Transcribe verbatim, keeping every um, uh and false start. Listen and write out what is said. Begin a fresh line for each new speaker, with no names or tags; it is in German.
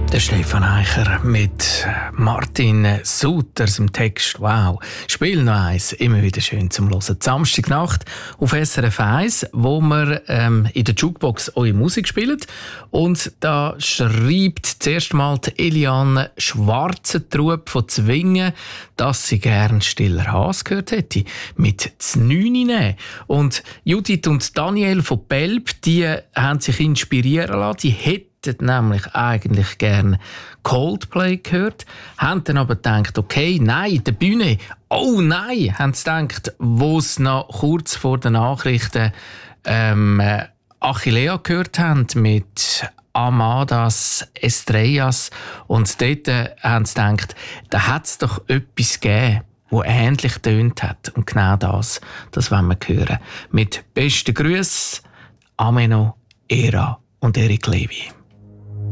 Der Stefan Eicher mit Martin Suter im Text. Wow, Spiel noch eins, immer wieder schön zum Hören. Samstagnacht auf S R F eins, wo wir ähm, in der Jukebox eure Musik spielen. Und da schreibt zuerst mal die Eliane Schwarzentrub von Zwingen, dass sie gern Stiller Haas gehört hätte. Mit «Znüni». Und Judith und Daniel von Belp, die haben sich inspirieren lassen. Die hätten nämlich eigentlich gerne Coldplay gehört, haben dann aber gedacht, okay, nein, der Bühne, oh nein, haben sie gedacht, wo sie noch kurz vor den Nachrichten ähm, Achillea gehört haben mit Amadas Estrellas, und dort äh, haben sie gedacht, da hat es doch etwas gegeben, das ähnlich tönt hat, und genau das, das wollen wir hören. Mit besten Grüßen, Ameno, Era und Erik Levi.